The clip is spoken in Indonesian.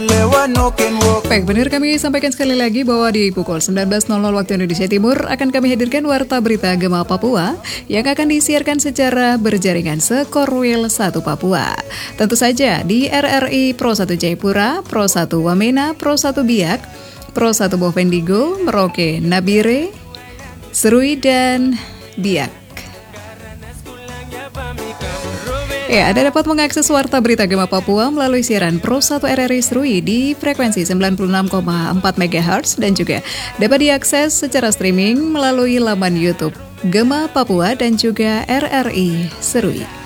Baik, benar kami sampaikan sekali lagi bahwa di pukul 19.00 waktu Indonesia Timur akan kami hadirkan Warta Berita Gema Papua yang akan disiarkan secara berjaringan Sekorwil 1 Papua. Tentu saja di RRI Pro 1 Jayapura, Pro 1 Wamena, Pro 1 Biak, Pro 1 Bovendigul, Merauke Nabire, Serui, dan Biak. Ya, Anda dapat mengakses Warta Berita Gema Papua melalui siaran Pro 1 RRI Serui di frekuensi 96,4 MHz dan juga dapat diakses secara streaming melalui laman YouTube Gema Papua dan juga RRI Serui.